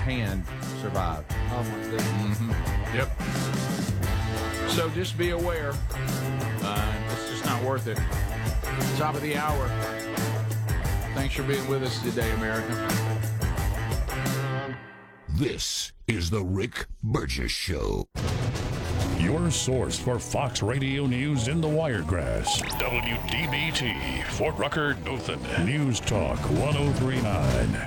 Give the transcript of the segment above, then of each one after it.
hand survived. Oh, my goodness. Yep. So just be aware. It's just not worth it. Top of the hour. Thanks for being with us today, America. This is the Rick Burgess Show. Your source for Fox Radio News in the Wiregrass. WDBT, Fort Rucker, Dothan. News Talk 1039.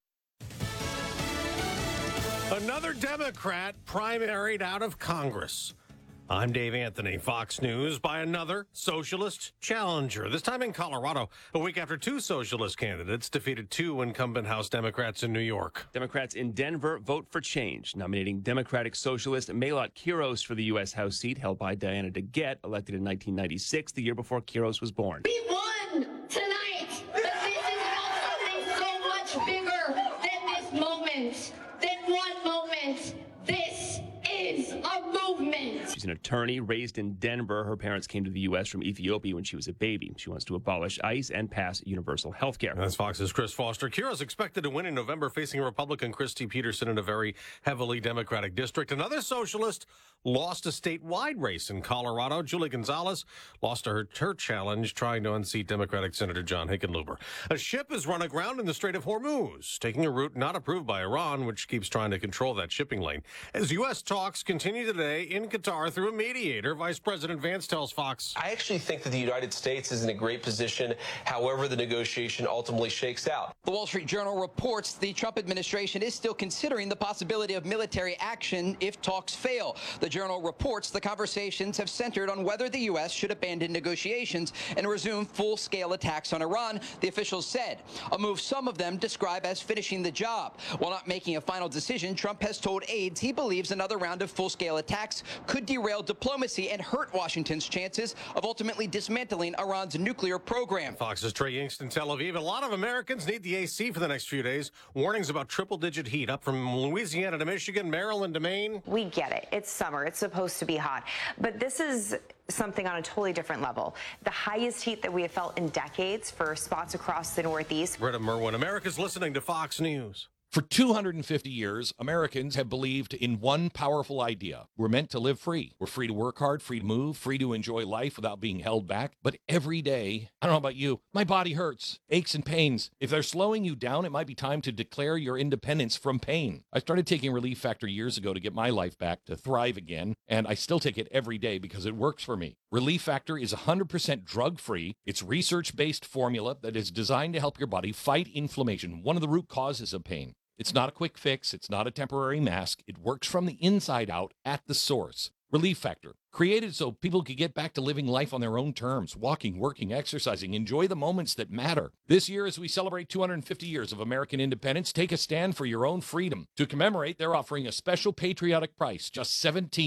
Another Democrat primaried out of Congress. I'm Dave Anthony, Fox News, by another socialist challenger, this time in Colorado, a week after two socialist candidates defeated two incumbent House Democrats in New York. Democrats in Denver vote for change, nominating Democratic socialist Mayotte Quiros for the U.S. House seat held by Diana DeGette, elected in 1996, the year before Quiros was born. We won tonight, but this is about something so much bigger than this moment, than one moment. This is a movement. She's an attorney raised in Denver. Her parents came to the U.S. from Ethiopia when she was a baby. She wants to abolish ICE and pass universal health care. That's Fox's Chris Foster. Quiros expected to win in November, facing Republican Christy Peterson in a very heavily Democratic district. Another socialist lost a statewide race in Colorado. Julie Gonzalez lost her challenge trying to unseat Democratic Senator John Hickenlooper. A ship has run aground in the Strait of Hormuz, taking a route not approved by Iran, which keeps trying to control that shipping lane. As U.S. talks continue today in Qatar through a mediator, Vice President Vance tells Fox. I actually think that the United States is in a great position, however the negotiation ultimately shakes out. The Wall Street Journal reports the Trump administration is still considering the possibility of military action if talks fail. The Journal reports the conversations have centered on whether the U.S. should abandon negotiations and resume full-scale attacks on Iran, the officials said, a move some of them describe as finishing the job. While not making a final decision, Trump has told aides he believes another round of full-scale attacks could derail diplomacy and hurt Washington's chances of ultimately dismantling Iran's nuclear program. Fox's Trey Yingst in Tel Aviv. A lot of Americans need the AC for the next few days. Warnings about triple-digit heat up from Louisiana to Michigan, Maryland to Maine. We get it. It's summer. It's supposed to be hot. But this is something on a totally different level. The highest heat that we have felt in decades for spots across the Northeast. Britta Merwin, America's listening to Fox News. For 250 years, Americans have believed in one powerful idea. We're meant to live free. We're free to work hard, free to move, free to enjoy life without being held back. But every day, I don't know about you, my body hurts, aches and pains. If they're slowing you down, it might be time to declare your independence from pain. I started taking Relief Factor years ago to get my life back, to thrive again, and I still take it every day because it works for me. Relief Factor is 100% drug-free. It's research-based formula that is designed to help your body fight inflammation, one of the root causes of pain. It's not a quick fix. It's not a temporary mask. It works from the inside out at the source. Relief Factor, created so people could get back to living life on their own terms, walking, working, exercising, enjoy the moments that matter. This year, as we celebrate 250 years of American independence, take a stand for your own freedom. To commemorate, they're offering a special patriotic price, just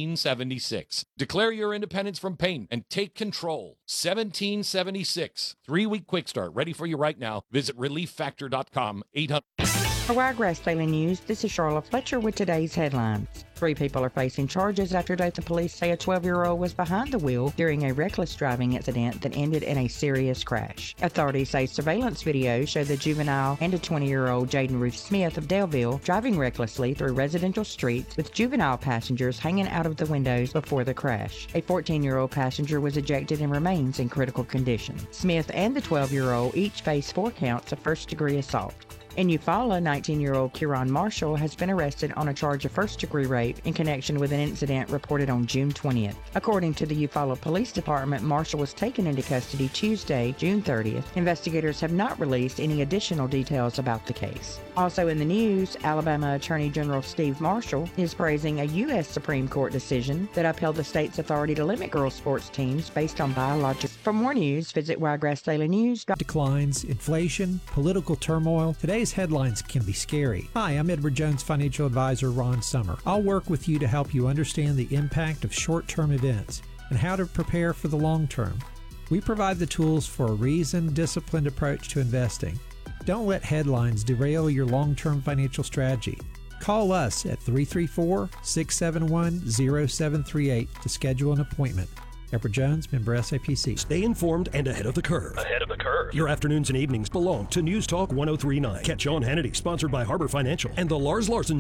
$17.76. Declare your independence from pain and take control. $17.76. 3-week quick start, ready for you right now. Visit ReliefFactor.com. 800. For Wiregrass Daily News, this is Charlotte Fletcher with today's headlines. 3 people are facing charges after Dothan police say a 12-year-old was behind the wheel during a reckless driving incident that ended in a serious crash. Authorities say surveillance video showed the juvenile and a 20-year-old Jaden Ruth Smith of Delville driving recklessly through residential streets with juvenile passengers hanging out of the windows before the crash. A 14-year-old passenger was ejected and remains in critical condition. Smith and the 12-year-old each face 4 counts of first-degree assault. In Eufaula, 19-year-old Kieran Marshall has been arrested on a charge of first-degree rape in connection with an incident reported on June 20th. According to the Eufaula Police Department, Marshall was taken into custody Tuesday, June 30th. Investigators have not released any additional details about the case. Also in the news, Alabama Attorney General Steve Marshall is praising a U.S. Supreme Court decision that upheld the state's authority to limit girls' sports teams based on biological. For more news, visit WiregrassDailyNews. Declines, inflation, political turmoil. Today's headlines can be scary. Hi, I'm Edward Jones financial advisor Ron Summer. I'll work with you to help you understand the impact of short-term events and how to prepare for the long term. We provide the tools for a reasoned, disciplined approach to investing. Don't let headlines derail your long-term financial strategy. Call us at 334-671-0738 to schedule an appointment. Edward Jones, member SAPC. Stay informed and ahead of the curve. Ahead of the curve. Your afternoons and evenings belong to News Talk 1039. Catch Sean Hannity, sponsored by Harbor Financial and the Lars Larson